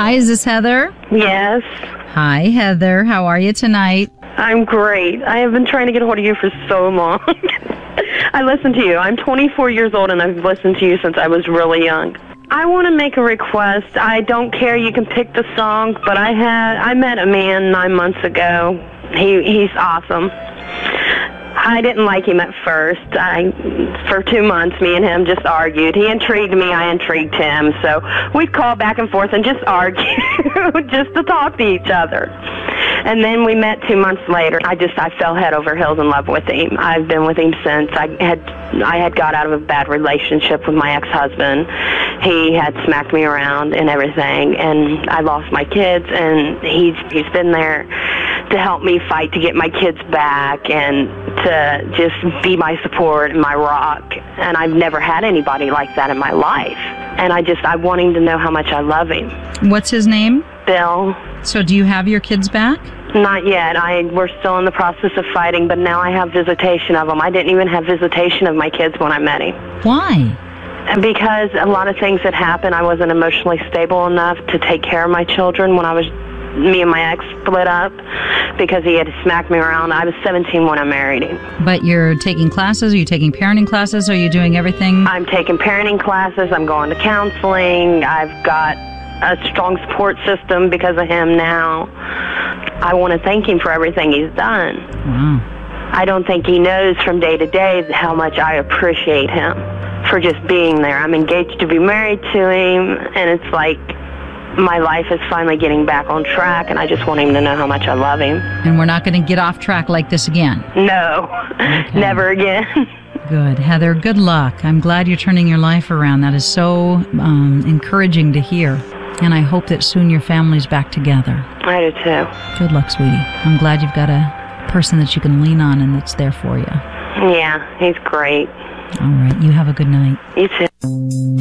Hi, is this Heather? Yes. Hi, Heather. How are you tonight? I'm great. I have been trying to get a hold of you for so long. I listen to you. I'm 24 years old, and I've listened to you since I was really young. I want to make a request. I don't care. You can pick the song, but I met a man 9 months ago. He's awesome. I didn't like him at first. For 2 months, me and him just argued. He intrigued me, I intrigued him. So we'd call back and forth and just argue, just to talk to each other. And then we met 2 months later. I fell head over heels in love with him. I've been with him since. I had got out of a bad relationship with my ex-husband. He had smacked me around and everything, and I lost my kids, and he's been there to help me fight to get my kids back and to just be my support and my rock. And I've never had anybody like that in my life. And I want him to know how much I love him. What's his name? Bill. So do you have your kids back? Not yet. We're still in the process of fighting, but now I have visitation of them. I didn't even have visitation of my kids when I met him. Why? Because a lot of things had happened. I wasn't emotionally stable enough to take care of my children when me and my ex split up because he had smacked me around. I was 17 when I married him. But you're taking classes? Are you taking parenting classes? Are you doing everything? I'm taking parenting classes. I'm going to counseling. I've got a strong support system because of him now. I want to thank him for everything he's done. Wow. I don't think he knows from day to day how much I appreciate him for just being there. I'm engaged to be married to him, and it's like my life is finally getting back on track, and I just want him to know how much I love him. And we're not going to get off track like this again? No, okay. Never again. Good. Heather, good luck. I'm glad you're turning your life around. That is so encouraging to hear. And I hope that soon your family's back together. I do too. Good luck, sweetie. I'm glad you've got a person that you can lean on and that's there for you. Yeah, he's great. All right. You have a good night. You too.